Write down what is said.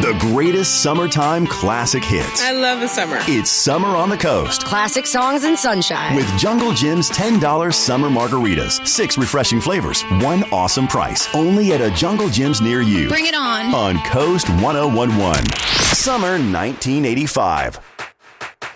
The greatest summertime classic hits. I love the summer. It's Summer on the Coast. Classic songs and sunshine. With Jungle Jim's $10 summer margaritas. 6 refreshing flavors. 1 awesome price. Only at a Jungle Jim's near you. Bring it on. On Coast 1011. Summer 1985.